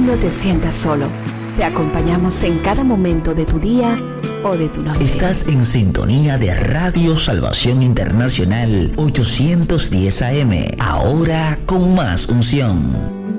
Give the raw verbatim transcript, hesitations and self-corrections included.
No te sientas solo. Te acompañamos en cada momento de tu día o de tu noche. Estás en sintonía de Radio Salvación Internacional ochocientos diez A M. Ahora con más unción.